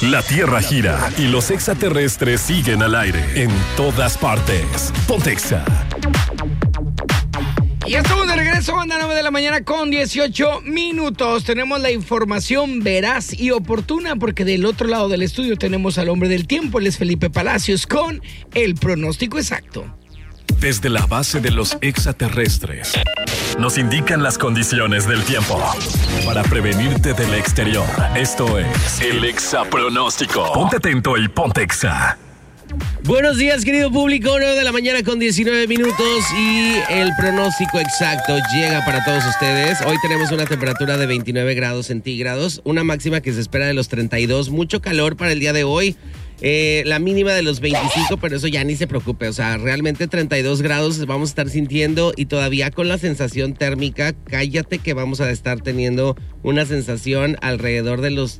La Tierra gira y los extraterrestres siguen al aire en todas partes. Pontexa. Y ya estamos de regreso, banda, 9 de la mañana con 18 minutos. Tenemos la información veraz y oportuna porque del otro lado del estudio tenemos al hombre del tiempo. Él es Felipe Palacios con el pronóstico exacto. Desde la base de los extraterrestres nos indican las condiciones del tiempo para prevenirte del exterior. Esto es el Exapronóstico. Ponte atento y ponte Exa. Buenos días, querido público, 9 de la mañana con 19 minutos y el pronóstico exacto llega para todos ustedes. Hoy tenemos una temperatura de 29 grados centígrados, una máxima que se espera de los 32, mucho calor para el día de hoy. La mínima de los 25, pero eso ya ni se preocupe, o sea, realmente 32 grados vamos a estar sintiendo y todavía con la sensación térmica, cállate que vamos a estar teniendo una sensación alrededor de los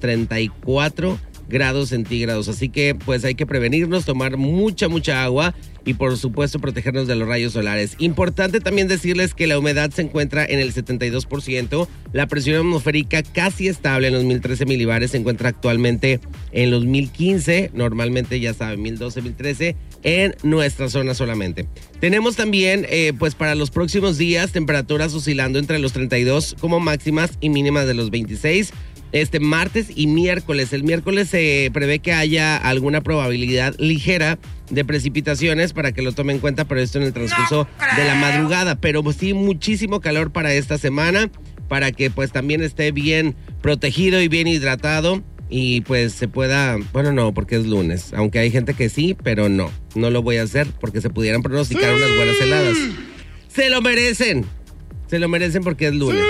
34 grados centígrados, así que pues hay que prevenirnos, tomar mucha agua y por supuesto protegernos de los rayos solares. Importante también decirles que la humedad se encuentra en el 72%, la presión atmosférica casi estable en los 1013 milibares, se encuentra actualmente en los 1015, normalmente ya saben, 1012, 1013 en nuestra zona solamente. Tenemos también pues para los próximos días temperaturas oscilando entre los 32 como máximas y mínimas de los 26. Martes y miércoles. El miércoles se prevé que haya alguna probabilidad ligera de precipitaciones para que lo tomen en cuenta, pero esto en el transcurso de la madrugada. Pero pues sí, muchísimo calor para esta semana, para que pues también esté bien protegido y bien hidratado y pues se pueda, bueno, no, porque es lunes, aunque hay gente que sí, pero no lo voy a hacer porque se pudieran pronosticar unas buenas heladas. Se lo merecen porque es lunes.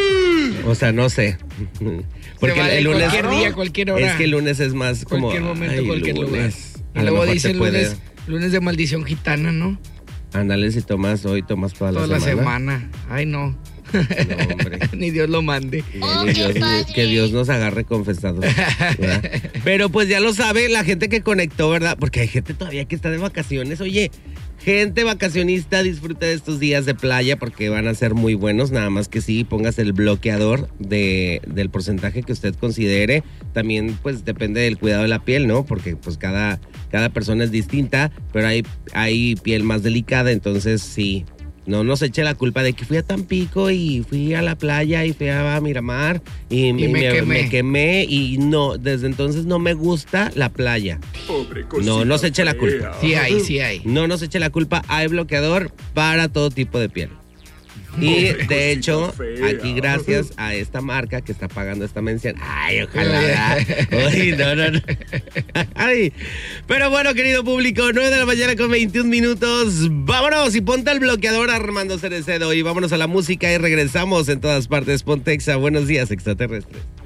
O sea, no sé. Porque vale el lunes. Cualquier día, cualquier hora. Es que el lunes es más como. Cualquier momento, cualquier lugar. Y luego dice lunes de maldición gitana, ¿no? Ándale, si tomas hoy, tomas toda la semana. Ay, no. No, hombre. Ni Dios lo mande. Que Dios nos agarre confesados, ¿verdad? Pero pues ya lo sabe la gente que conectó, ¿verdad? Porque hay gente todavía que está de vacaciones. Oye, gente vacacionista, disfruta de estos días de playa porque van a ser muy buenos. Nada más que sí, pongas el bloqueador del porcentaje que usted considere. También pues depende del cuidado de la piel, ¿no? Porque pues cada persona es distinta, pero hay piel más delicada, entonces sí. No nos eche la culpa de que fui a Tampico y fui a la playa y fui a Miramar y me quemé y no, desde entonces no me gusta la playa. Pobre cosita. No nos eche la culpa. Sí hay. No nos eche la culpa, hay bloqueador para todo tipo de piel. Y de hecho, aquí gracias a esta marca que está pagando esta mención. Ay, ojalá. Ay, no. Ay. Pero bueno, querido público, 9 de la mañana con 21 minutos. Vámonos y ponte el bloqueador, Armando Cerecedo. Y vámonos a la música y regresamos en todas partes. Ponte Exa. Buenos días, extraterrestres.